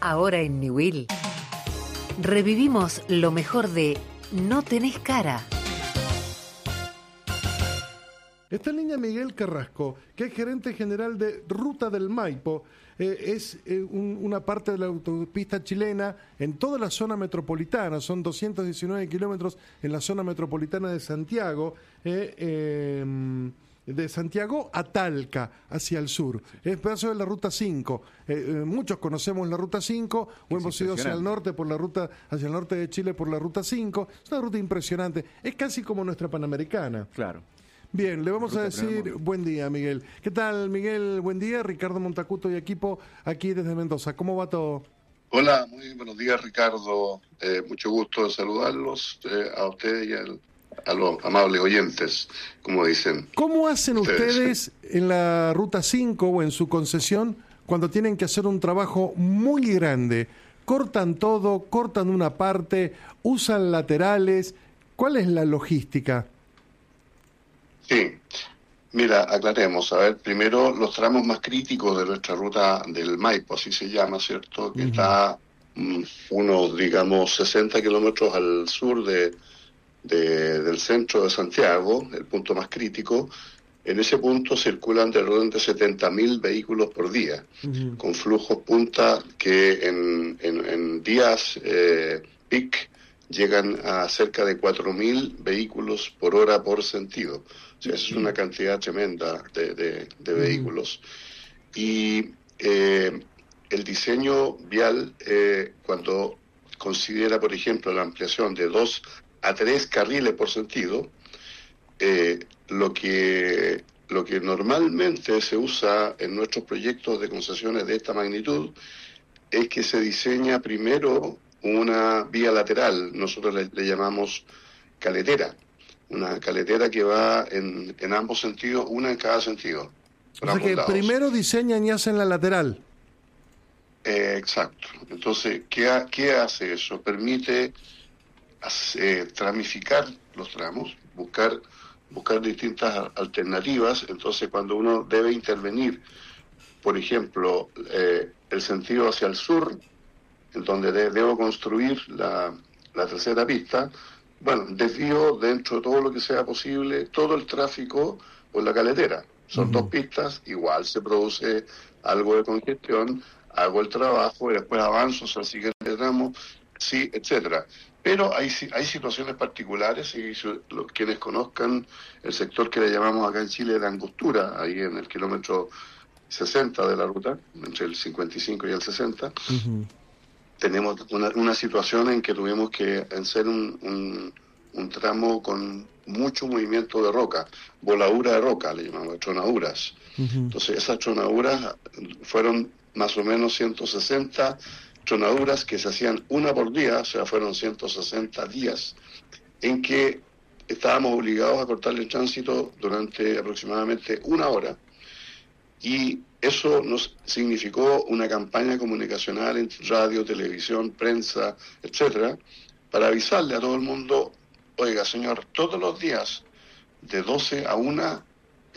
Ahora en Newell revivimos lo mejor de No tenés cara. Está en línea Miguel Carrasco, que es gerente general de Ruta del Maipo. Es una parte de la autopista chilena en toda la zona metropolitana. Son 219 kilómetros en la zona metropolitana de Santiago. De Santiago a Talca, hacia el sur. Es pedazo de la Ruta 5. Muchos conocemos la Ruta 5 o hemos ido hacia el norte por la ruta, hacia el norte de Chile por la Ruta 5. Es una ruta impresionante. Es casi como nuestra Panamericana. Claro. Bien, le vamos a decir buen día, Miguel. ¿Qué tal, Miguel? Buen día. Ricardo Montacuto y equipo aquí desde Mendoza. ¿Cómo va todo? Hola, muy buenos días, Ricardo. Mucho gusto de saludarlos a ustedes y a los amables oyentes, como dicen. ¿Cómo hacen ustedes en la Ruta 5 o en su concesión cuando tienen que hacer un trabajo muy grande? ¿Cortan todo? ¿Cortan una parte? ¿Usan laterales? ¿Cuál es la logística? Sí, mira, aclaremos. A ver, primero los tramos más críticos de nuestra ruta del Maipo, así se llama, ¿cierto? Que está unos, digamos, 60 kilómetros al sur del centro de Santiago, el punto más crítico. En ese punto circulan de orden de 70.000 vehículos por día, con flujos punta que en días peak llegan a cerca de 4.000 vehículos por hora por sentido. O sea, esa es una cantidad tremenda de vehículos. Y el diseño vial, cuando considera, por ejemplo, la ampliación de 2 a 3 carriles por sentido, lo que normalmente se usa en nuestros proyectos de concesiones de esta magnitud es que se diseña primero una vía lateral, nosotros le llamamos caletera, una caletera que va en ambos sentidos, una en cada sentido. O sea que primero diseñan y hacen la lateral. Exacto. Entonces, ¿qué hace eso? Permite tramificar los tramos, buscar distintas alternativas. Entonces, cuando uno debe intervenir, por ejemplo, el sentido hacia el sur, en donde debo construir la tercera pista, bueno, desvío dentro de todo lo que sea posible todo el tráfico por la caletera. Son 2 pistas, igual se produce algo de congestión, hago el trabajo y después avanzo hacia el siguiente tramo, sí, etcétera. Pero hay situaciones particulares, y quienes conozcan el sector que le llamamos acá en Chile de Angostura, ahí en el kilómetro 60 de la ruta, entre el 55 y el 60, tenemos una situación en que tuvimos que hacer un tramo con mucho movimiento de roca, voladura de roca, le llamamos, tronaduras. Entonces esas tronaduras fueron más o menos 160 tronaduras que se hacían una por día, o sea, fueron 160 días en que estábamos obligados a cortarle el tránsito durante aproximadamente 1 hora, y eso nos significó una campaña comunicacional en radio, televisión, prensa, etcétera, para avisarle a todo el mundo: oiga, señor, todos los días de 12 a 1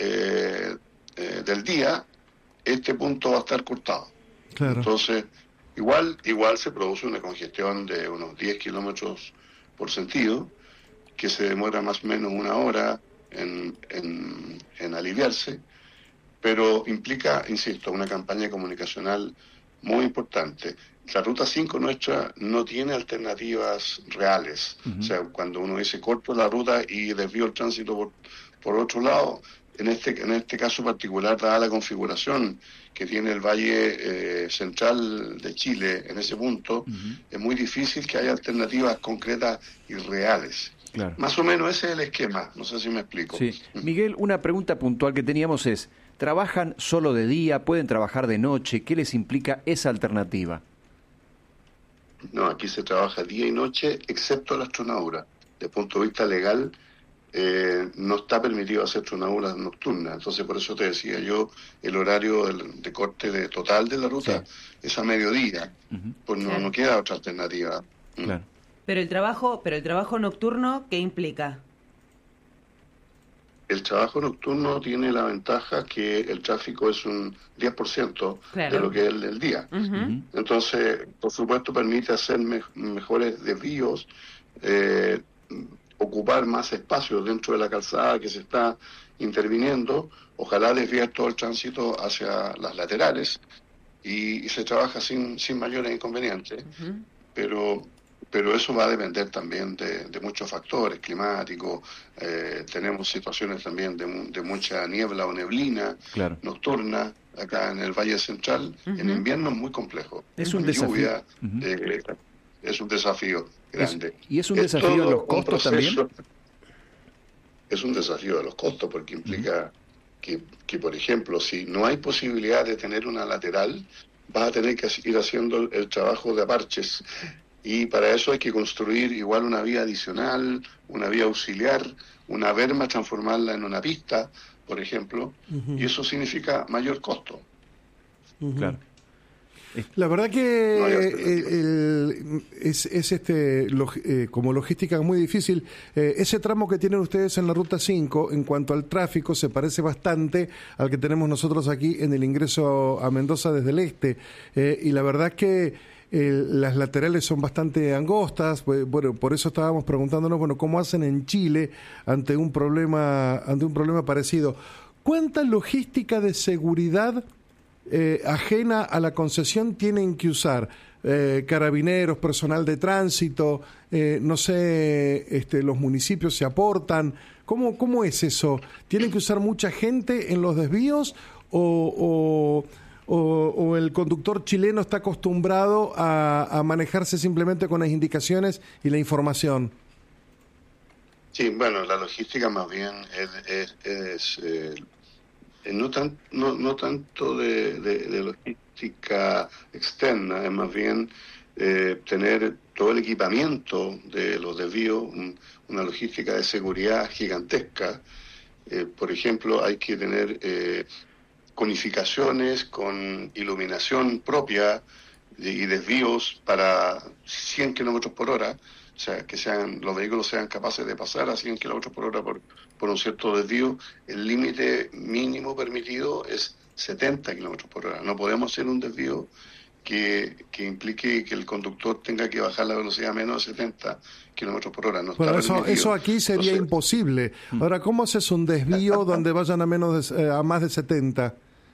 del día, este punto va a estar cortado. Claro. Entonces, igual se produce una congestión de unos 10 kilómetros por sentido, que se demora más o menos 1 hora en aliviarse, pero implica, insisto, una campaña comunicacional muy importante. La Ruta 5 nuestra no tiene alternativas reales. O sea, cuando uno dice corto la ruta y desvío el tránsito por otro lado, en este caso particular, dada la configuración que tiene el Valle Central de Chile en ese punto, es muy difícil que haya alternativas concretas y reales. Claro. Más o menos ese es el esquema, no sé si me explico. Sí. Miguel, una pregunta puntual que teníamos es: ¿trabajan solo de día? ¿Pueden trabajar de noche? ¿Qué les implica esa alternativa? No, aquí se trabaja día y noche, excepto las tronaduras. Desde el punto de vista legal, no está permitido hacer tronaduras nocturnas. Entonces, por eso te decía yo, el horario de corte total de la ruta es a mediodía. Pues no queda otra alternativa. Claro. Pero el trabajo nocturno, ¿qué implica? el trabajo nocturno tiene la ventaja que el tráfico es un 10% de lo que es el día. Entonces, por supuesto, permite hacer mejores desvíos, ocupar más espacio dentro de la calzada que se está interviniendo, ojalá desviar todo el tránsito hacia las laterales y se trabaja sin mayores inconvenientes, pero eso va a depender también de muchos factores climáticos. Tenemos situaciones también de mucha niebla o neblina nocturna acá en el Valle Central. En invierno es muy complejo. Es un desafío. Lluvia, es un desafío grande. ¿Y es un desafío de los costos también? Es un desafío de los costos porque implica que, por ejemplo, si no hay posibilidad de tener una lateral, vas a tener que ir haciendo el trabajo de aparches. Y para eso hay que construir igual una vía adicional, una vía auxiliar, una berma, transformarla en una pista, por ejemplo, y eso significa mayor costo. Claro. La verdad que como logística es muy difícil. Ese tramo que tienen ustedes en la Ruta 5, en cuanto al tráfico, se parece bastante al que tenemos nosotros aquí en el ingreso a Mendoza desde el este. Y la verdad que las laterales son bastante angostas. Bueno, por eso estábamos preguntándonos, ¿cómo hacen en Chile ante un problema parecido? ¿Cuánta logística de seguridad ajena a la concesión tienen que usar? Carabineros, personal de tránsito, no sé, los municipios se aportan. ¿Cómo es eso? ¿Tienen que usar mucha gente en los desvíos o el conductor chileno está acostumbrado a manejarse simplemente con las indicaciones y la información? Sí, bueno, la logística más bien es no tanto de logística externa, es más bien tener todo el equipamiento de los desvíos, una logística de seguridad gigantesca. Por ejemplo, hay que tener conificaciones con iluminación propia y desvíos para 100 kilómetros por hora, o sea, que los vehículos sean capaces de pasar a 100 kilómetros por hora por un cierto desvío. El límite mínimo permitido es 70 kilómetros por hora. No podemos hacer un desvío que implique que el conductor tenga que bajar la velocidad a menos de 70 kilómetros por hora. No está permitido. Eso aquí sería imposible. Ahora, ¿cómo haces un desvío donde vayan a más de 70?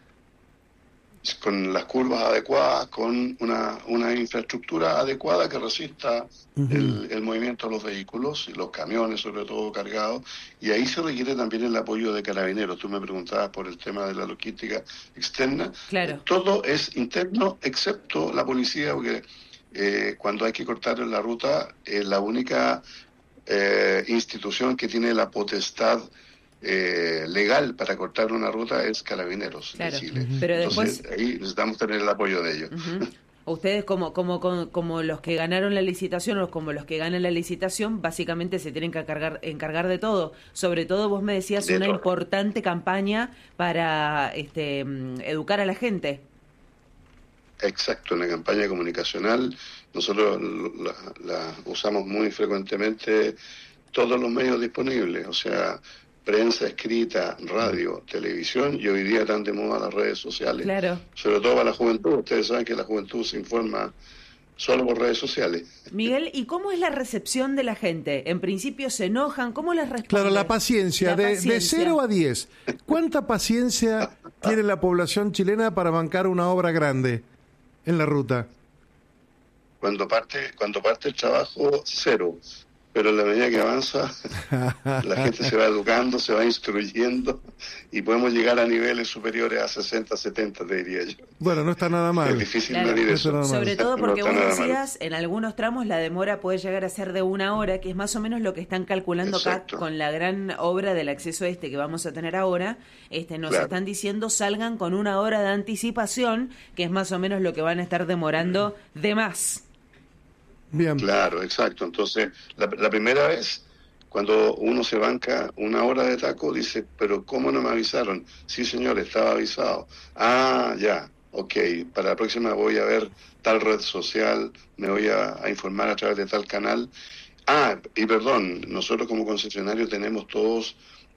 Con las curvas adecuadas, con una infraestructura adecuada que resista el movimiento de los vehículos, y los camiones sobre todo cargados, y ahí se requiere también el apoyo de carabineros. Tú me preguntabas por el tema de la logística externa. Claro. Todo es interno excepto la policía, porque cuando hay que cortar la ruta, la única institución que tiene la potestad legal para cortar una ruta es Carabineros de Chile. Pero entonces después, ahí necesitamos tener el apoyo de ellos. Ustedes como los que ganaron la licitación o como los que ganan la licitación básicamente se tienen que encargar de todo. Sobre todo vos me decías una importante campaña para educar a la gente. Exacto, una campaña comunicacional. Nosotros la usamos muy frecuentemente, todos los medios disponibles, o sea, prensa escrita, radio, televisión, y hoy día están de moda las redes sociales. Claro. Sobre todo para la juventud. Ustedes saben que la juventud se informa solo por redes sociales. Miguel, ¿y cómo es la recepción de la gente? En principio se enojan, ¿cómo les responden? Claro, la paciencia, de 0 a 10. ¿Cuánta paciencia tiene la población chilena para bancar una obra grande en la ruta? Cuando parte el trabajo, 0. Pero en la medida que avanza, la gente se va educando, se va instruyendo y podemos llegar a niveles superiores a 60, 70, te diría yo. Bueno, no está nada mal. Es difícil medir eso. Sobre todo porque vos decías, en algunos tramos la demora puede llegar a ser de 1 hora, que es más o menos lo que están calculando. Exacto. Acá con la gran obra del acceso que vamos a tener ahora. Nos están diciendo salgan con 1 hora de anticipación, que es más o menos lo que van a estar demorando de más. Bien. Claro, exacto. Entonces, la primera vez, cuando uno se banca 1 hora de taco, dice, pero ¿cómo no me avisaron? Sí, señor, estaba avisado. Ah, ya, ok, para la próxima voy a ver tal red social, me voy a informar a través de tal canal. Ah, y perdón, nosotros como concesionario tenemos todos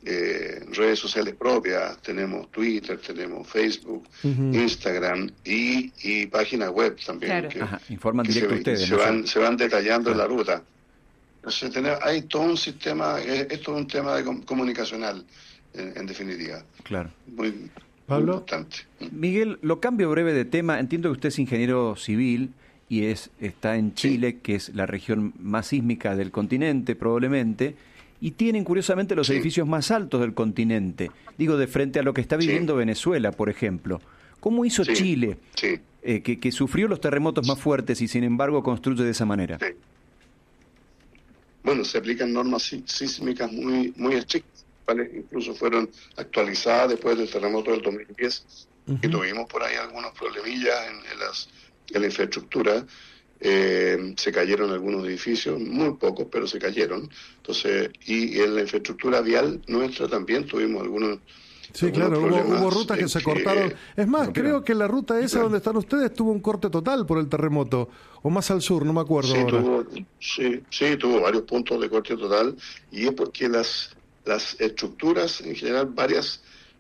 redes sociales propias, tenemos Twitter, tenemos Facebook, Instagram y página web también. Claro. Informan directo ustedes. Se van detallando en la ruta. Entonces, hay todo un sistema, esto es un tema comunicacional, en definitiva. Claro. Muy Pablo. importante. Miguel, lo cambio breve de tema. Entiendo que usted es ingeniero civil y está en Chile, que es la región más sísmica del continente, probablemente, y tienen curiosamente los edificios más altos del continente. Digo, de frente a lo que está viviendo Venezuela, por ejemplo. ¿Cómo hizo Chile, que sufrió los terremotos más fuertes y sin embargo construye de esa manera? Sí. Bueno, se aplican normas sísmicas muy, muy estrictas, ¿vale? Incluso fueron actualizadas después del terremoto del 2010, y tuvimos por ahí algunos problemillas en la infraestructura. Se cayeron algunos edificios, muy pocos, pero se cayeron. Entonces, y en la infraestructura vial nuestra también tuvimos algunos. Sí, claro, hubo rutas que se cortaron. Es más, creo que la ruta esa donde están ustedes tuvo un corte total por el terremoto, o más al sur, no me acuerdo ahora. Tuvo varios puntos de corte total, y es porque las estructuras, en general, varias,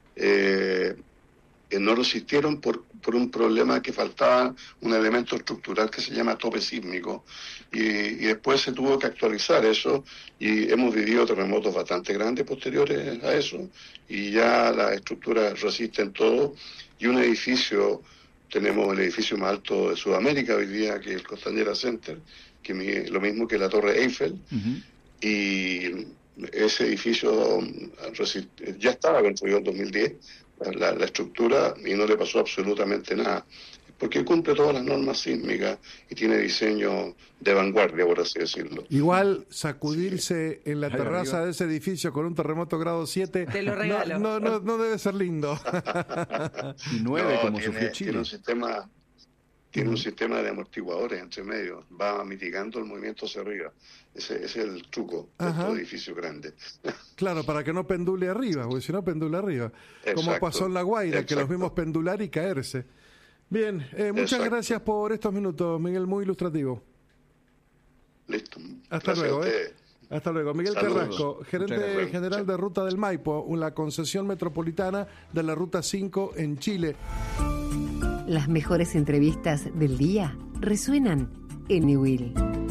no resistieron por un problema que faltaba un elemento estructural que se llama tope sísmico, y después se tuvo que actualizar eso, y hemos vivido terremotos bastante grandes posteriores a eso, y ya las estructuras resisten todo, y un edificio, tenemos el edificio más alto de Sudamérica hoy día, que es el Costanera Center, que lo mismo que la Torre Eiffel, y ese edificio ya estaba construido en 2010, la estructura, y no le pasó absolutamente nada, porque cumple todas las normas sísmicas y tiene diseño de vanguardia, por así decirlo. Igual sacudirse en la terraza de ese edificio con un terremoto grado 7, te lo regalo. No debe ser lindo. Y 9 como sufrió Chile. Tiene un sistema de amortiguadores entre medio, va mitigando el movimiento hacia arriba. Ese es el truco de estos edificios grandes. Claro, para que no pendule arriba, porque si no pendula arriba. Exacto, como pasó en La Guaira, que los vimos pendular y caerse. Bien, muchas gracias por estos minutos, Miguel, muy ilustrativo. Listo. Hasta luego. Hasta luego. Miguel Carrasco, gerente general de Ruta del Maipo, la concesión metropolitana de la Ruta 5 en Chile. Las mejores entrevistas del día resuenan en Niwil.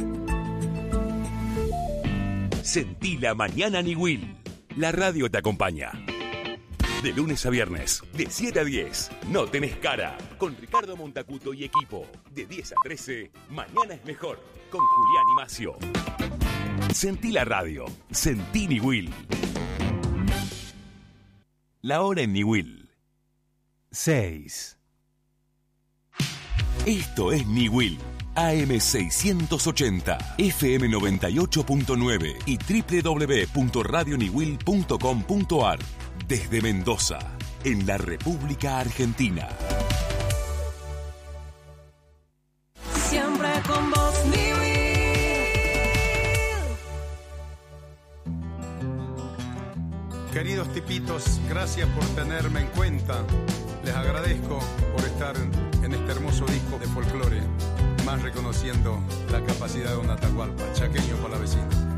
Sentí la mañana Niwil. La radio te acompaña. De lunes a viernes, de 7 a 10, No Tenés Cara, con Ricardo Montacuto y equipo. De 10 a 13, Mañana es Mejor, con Julián y Macio. Sentí la radio, sentí Niwil. La hora en Niwil. 6. Esto es Niwil, AM680, FM 98.9 y www.radioniwil.com.ar. Desde Mendoza, en la República Argentina. Siempre con vos, Niwil. Queridos tipitos, gracias por tenerme en cuenta. Les agradezco por estar en este hermoso disco de folclore, más reconociendo la capacidad de un Atahualpa, chaqueño palavecino.